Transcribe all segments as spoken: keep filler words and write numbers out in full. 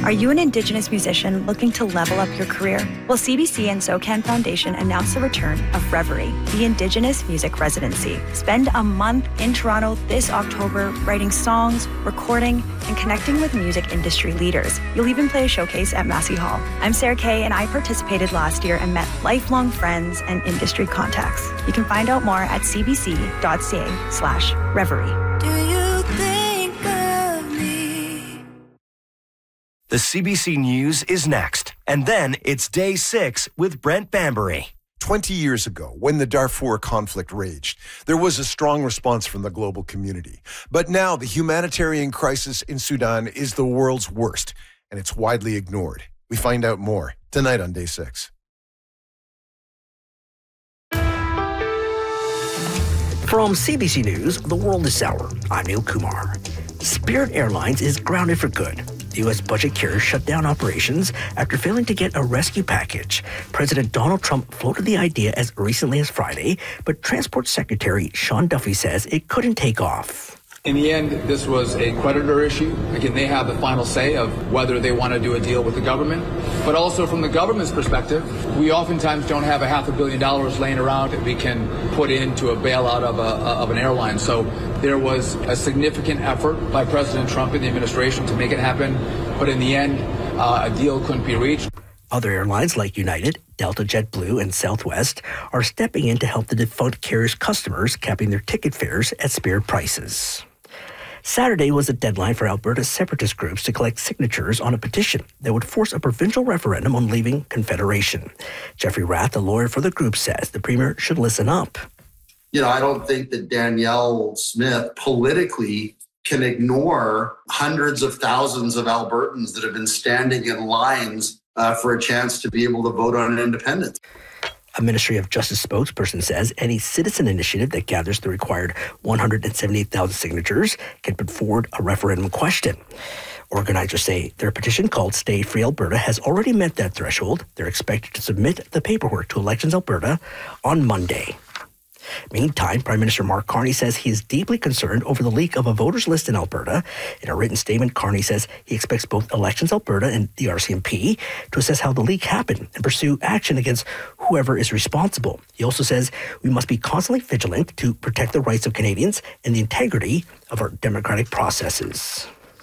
Are you an Indigenous musician looking to level up your career? Well, C B C and SoCan Foundation announced the return of Reverie, the Indigenous Music Residency. Spend a month in Toronto this October writing songs, recording, and connecting with music industry leaders. You'll even play a showcase at Massey Hall. I'm Sarah Kay, and I participated last year and met lifelong friends and industry contacts. You can find out more at cbc.ca slash Reverie. Do you think of me? The C B C News is next. And then it's Day six with Brent Bambury. Twenty years ago, when the Darfur conflict raged, there was a strong response from the global community. But now the humanitarian crisis in Sudan is the world's worst, and it's widely ignored. We find out more tonight on Day six. From C B C News, The World This Hour, I'm Neil Kumar. Spirit Airlines is grounded for good. The U S budget carrier shut down operations after failing to get a rescue package. President Donald Trump floated the idea as recently as Friday, but Transport Secretary Sean Duffy says it couldn't take off. In the end, this was a creditor issue. Again, they have the final say of whether they want to do a deal with the government. But also from the government's perspective, we oftentimes don't have a half a billion dollars laying around that we can put into a bailout of, a, of an airline. So there was a significant effort by President Trump and the administration to make it happen. But in the end, uh, a deal couldn't be reached. Other airlines like United, Delta, JetBlue, and Southwest are stepping in to help the defunct carrier's customers, capping their ticket fares at Spirit prices. Saturday was the deadline for Alberta separatist groups to collect signatures on a petition that would force a provincial referendum on leaving Confederation. Jeffrey Rath, a lawyer for the group, says the Premier should listen up. You know, I don't think that Danielle Smith politically can ignore hundreds of thousands of Albertans that have been standing in lines uh, for a chance to be able to vote on independence. A Ministry of Justice spokesperson says any citizen initiative that gathers the required one hundred seventy-eight thousand signatures can put forward a referendum question. Organizers say their petition called Stay Free Alberta has already met that threshold. They're expected to submit the paperwork to Elections Alberta on Monday. Meantime, Prime Minister Mark Carney says he is deeply concerned over the leak of a voters list in Alberta. In a written statement, Carney says he expects both Elections Alberta and the R C M P to assess how the leak happened and pursue action against whoever is responsible. He also says we must be constantly vigilant to protect the rights of Canadians and the integrity of our democratic processes.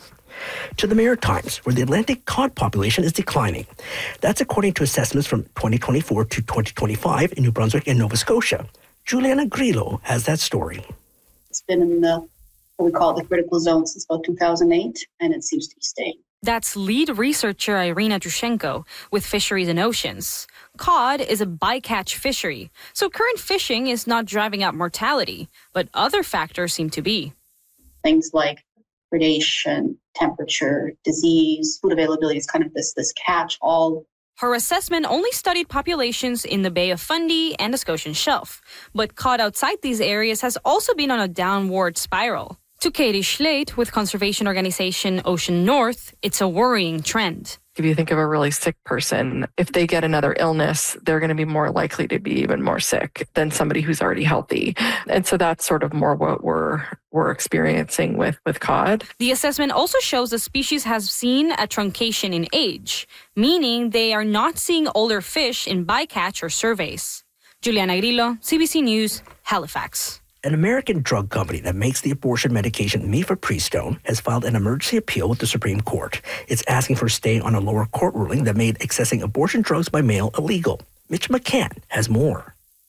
To the Maritimes, where the Atlantic cod population is declining. That's according to assessments from twenty twenty-four to twenty twenty-five in New Brunswick and Nova Scotia. Juliana Grillo has that story. It's been in the, what we call the critical zone since about two thousand eight, and it seems to be staying. That's lead researcher Irina Drushenko with Fisheries and Oceans. Cod is a bycatch fishery, so current fishing is not driving up mortality, but other factors seem to be. Things like predation, temperature, disease, food availability is kind of this, this catch all. Her assessment only studied populations in the Bay of Fundy and the Scotian Shelf, but cod outside these areas has also been on a downward spiral. To Katie Schleit with conservation organization Ocean North, it's a worrying trend. If you think of a really sick person, if they get another illness, they're going to be more likely to be even more sick than somebody who's already healthy. And so that's sort of more what we're we're experiencing with, with cod. The assessment also shows the species has seen a truncation in age, meaning they are not seeing older fish in bycatch or surveys. Juliana Grillo, C B C News, Halifax. An American drug company that makes the abortion medication mifepristone has filed an emergency appeal with the Supreme Court. It's asking for a stay on a lower court ruling that made accessing abortion drugs by mail illegal. Mitch McCann has more.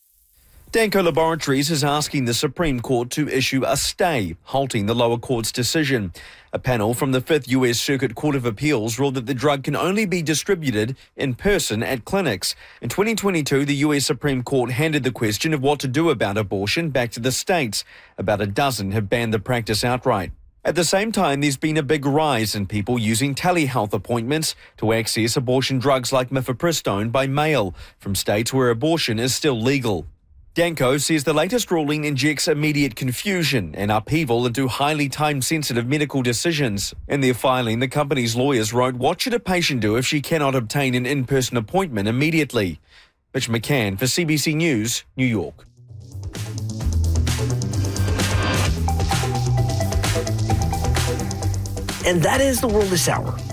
Danco Laboratories is asking the Supreme Court to issue a stay, halting the lower court's decision. A panel from the Fifth U S Circuit Court of Appeals ruled that the drug can only be distributed in person at clinics. In twenty twenty-two, the U S Supreme Court handed the question of what to do about abortion back to the states. About a dozen have banned the practice outright. At the same time, there's been a big rise in people using telehealth appointments to access abortion drugs like mifepristone by mail from states where abortion is still legal. Danco says the latest ruling injects immediate confusion and upheaval into highly time-sensitive medical decisions. In their filing, the company's lawyers wrote, "What should a patient do if she cannot obtain an in-person appointment immediately?" Mitch McCann for C B C News, New York. And that is The World This Hour.